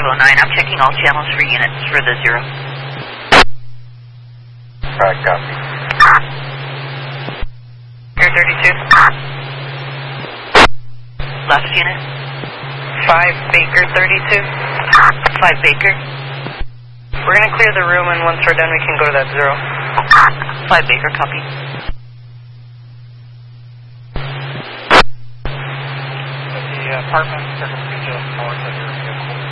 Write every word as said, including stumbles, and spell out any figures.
five oh nine. I'm checking all channels for units for the zero. Alright, copy. Air thirty-two. Left unit. five Baker thirty-two. five Baker. We're going to clear the room, and once we're done, we can go to that zero. five Baker, copy. The apartment, circle two, just north of